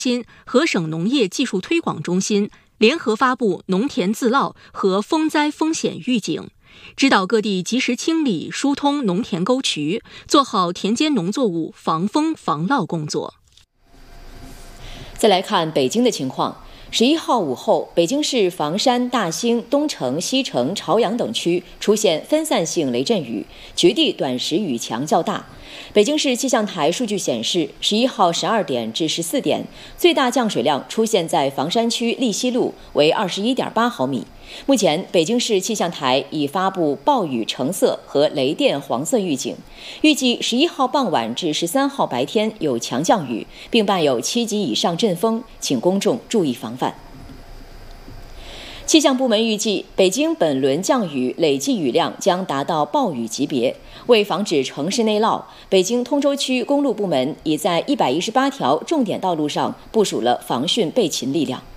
心和省农业技术推广中心联合发布农田自涝和风灾风险预警，指导各地及时清理疏通农田沟渠，做好田间农作物防风防涝工作。 再来看北京的情况。11号午后，北京市房山、大兴、东城、西城、朝阳等区出现分散性雷阵雨，局地短时雨强较大。北京市气象台数据显示，11号12点至14点，最大降水量出现在房山区利西路，为21.8毫米。目前，北京市气象台已发布暴雨橙色和雷电黄色预警，预计11号傍晚至13号白天有强降雨，并伴有7级以上阵风，请公众注意防范。气象部门预计，北京本轮降雨累计雨量将达到暴雨级别。为防止城市内涝，北京通州区公路部门已在118条重点道路上部署了防汛备勤力量。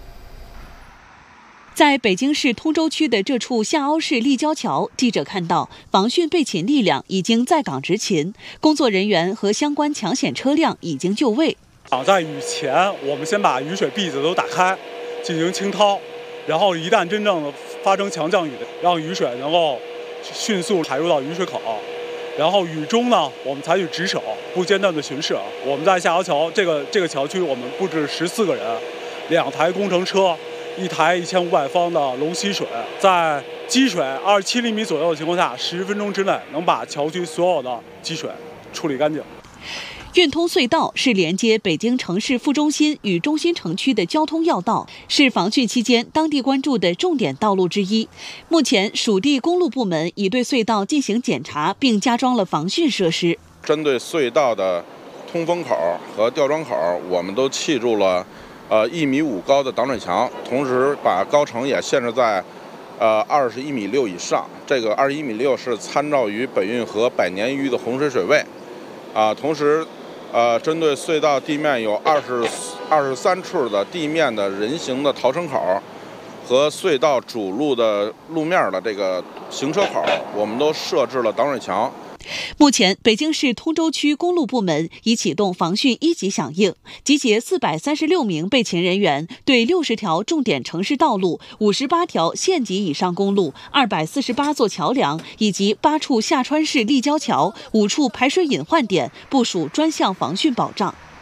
在北京市通州区的这处下凹式立交桥，记者看到防汛备勤力量已经在岗执勤，工作人员和相关抢险车辆已经就位。 在雨前，我们先把雨水壁子都打开，进行清掏，然后一旦真正的发生强降雨，让雨水能够迅速排入到雨水口。然后雨中呢，我们采取值守，不间断的巡视。我们在下凹桥这个桥区，我们布置14个人，2台工程车。1台1500方的龙吸水，在积水27厘米左右的情况下，10分钟之内能把桥区所有的积水处理干净。 运通隧道是连接北京城市副中心与中心城区的交通要道，是防汛期间当地关注的重点道路之一。目前，属地公路部门已对隧道进行检查，并加装了防汛设施。 针对隧道的通风口和吊装口，我们都砌筑了1.5米高的挡水墙，同时把高程也限制在21.6米以上。这个21.6米是参照于本运河百年一遇的洪水水位。同时针对隧道地面有23处的地面的人行的逃生口和隧道主路的路面的这个行车口，我们都设置了挡水墙。 目前，北京市通州区公路部门已启动防汛1级响应，集结436名备勤人员，对60条重点城市道路、58条县级以上公路、248座桥梁以及8处下穿式立交桥、5处排水隐患点部署专项防汛保障。